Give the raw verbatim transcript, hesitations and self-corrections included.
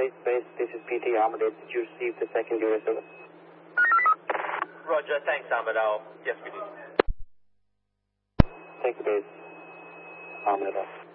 Space Base, this is P T Armadale. Did you receive the second U S service? Roger, thanks, Armadale. Yes, we did. Thank you, base. Armadale.